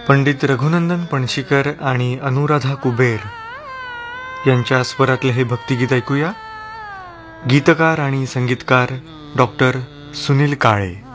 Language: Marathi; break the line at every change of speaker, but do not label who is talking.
पंडित रघुनंदन पणशीकर आणि अनुराधा कुबेर यांच्या स्वरातले हे भक्तिगीत ऐकूया. गीतकार आणि संगीतकार डॉक्टर सुनील काळे.